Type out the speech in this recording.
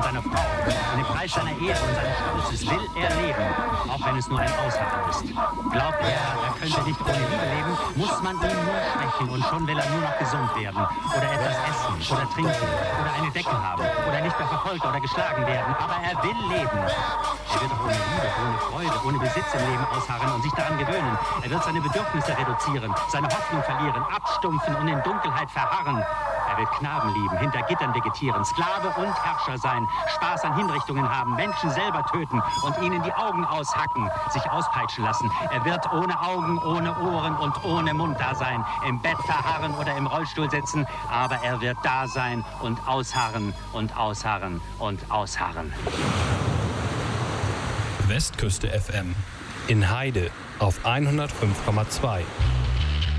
und seiner Frau. Und den Preis seiner Ehre und seines Stolzes will er leben, auch wenn es nur ein Ausharren ist. Glaubt er könnte nicht ohne Liebe leben, muss man ihn nur schwächen und schon will er nur noch gesund werden. Oder etwas essen oder trinken oder eine Decke haben oder nicht mehr verfolgt oder geschlagen werden. Aber er will leben. Er wird auch ohne Liebe, ohne Freude, ohne Besitz im Leben ausharren und sich daran gewöhnen. Er wird seine Bedürfnisse reduzieren, seine Hoffnung verlieren, abstumpfen und in Dunkelheit verharren. Er will Knaben lieben, hinter Gittern vegetieren, Sklave und Herrscher sein, Spaß an Hinrichtungen haben, Menschen selber töten und ihnen die Augen aushacken, sich auspeitschen lassen. Er wird ohne Augen, ohne Ohren und ohne Mund da sein, im Bett verharren oder im Rollstuhl sitzen, aber er wird da sein und ausharren und ausharren und ausharren. Westküste FM in Heide auf 105,2.